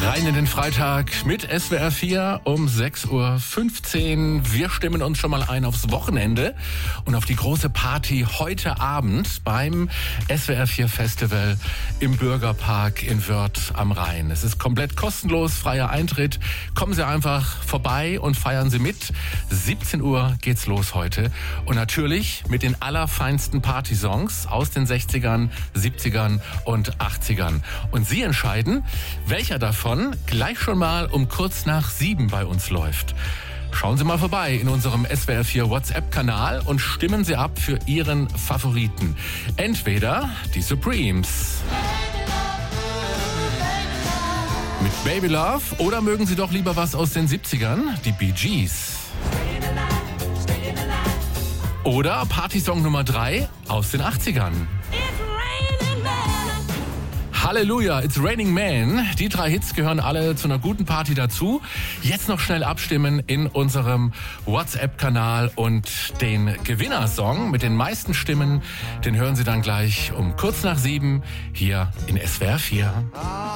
Rein in den Freitag mit SWR 4 um 6:15 Uhr. Wir stimmen uns schon mal ein aufs Wochenende und auf die große Party heute Abend beim SWR 4 Festival im Bürgerpark in Wörth am Rhein. Es ist komplett kostenlos, freier Eintritt. Kommen Sie einfach vorbei und feiern Sie mit. 17 Uhr geht's los heute. Und natürlich mit den allerfeinsten Partysongs aus den 60ern, 70ern und 80ern. Und Sie entscheiden, welcher davon gleich schon mal um kurz nach 7 bei uns läuft. Schauen Sie mal vorbei in unserem SWR 4 WhatsApp-Kanal und stimmen Sie ab für Ihren Favoriten. Entweder die Supremes mit Baby Love oder mögen Sie doch lieber was aus den 70ern, die Bee Gees. Oder Partysong Nummer 3 aus den 80ern. Halleluja, It's Raining Man. Die 3 Hits gehören alle zu einer guten Party dazu. Jetzt noch schnell abstimmen in unserem WhatsApp-Kanal und den Gewinnersong mit den meisten Stimmen, den hören Sie dann gleich um kurz nach 7 hier in SWR 4.